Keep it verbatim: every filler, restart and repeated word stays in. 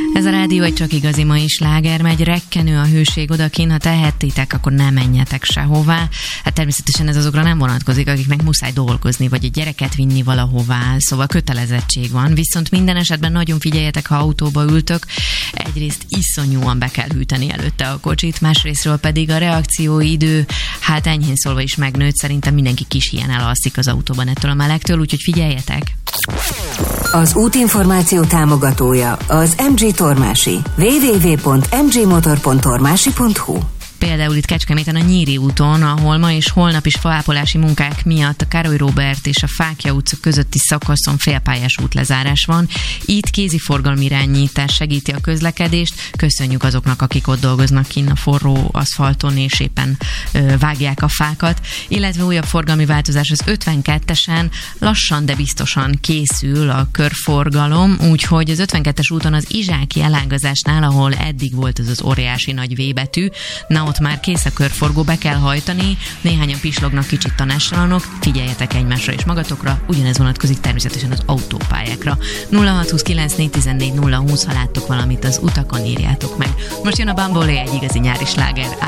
Ez a rádió egy csak igazi mai sláger, megy rekkenő a hőség odakin, ha tehetitek, akkor ne menjetek sehová. Hát természetesen ez azokra nem vonatkozik, akiknek muszáj dolgozni, vagy egy gyereket vinni valahová, szóval kötelezettség van. Viszont minden esetben nagyon figyeljetek, ha autóba ültök. Egyrészt iszonyúan be kell hűteni előtte a kocsit, másrésztről pedig a reakcióidő, hát enyhén szólva is megnőtt, szerintem mindenki kis ilyen elalszik az autóban ettől a melegtől, úgyhogy figyeljetek! Az útinformáció támogatója az em gé Tormási. double-u double-u double-u pont em gé motor pont tormási pont hu. Például itt Kecskeméten a Nyíri úton, ahol ma és holnap is faápolási munkák miatt a Károly Róbert és a Fáklya utca közötti szakaszon félpályás útlezárás van. Itt kéziforgalmi irányítás segíti a közlekedést. Köszönjük azoknak, akik ott dolgoznak kinn a forró aszfalton és éppen ö, vágják a fákat. Illetve újabb forgalmi változás az ötvenkettesen, lassan, de biztosan készül a körforgalom, úgyhogy az ötvenkettes úton az Izsáki elágazásnál, ahol eddig volt az az óriási nagy V betű, na ott már kész a körforgó, be kell hajtani, néhányan pislognak kicsit tanástalanok, figyeljetek egymásra és magatokra, ugyanez vonatkozik természetesen az autópályákra. nulla hat huszonkilenc négy tizennégy nulla húsz, ha láttok valamit az utakon, írjátok meg. Most jön a Bambolé, egy igazi nyári sláger,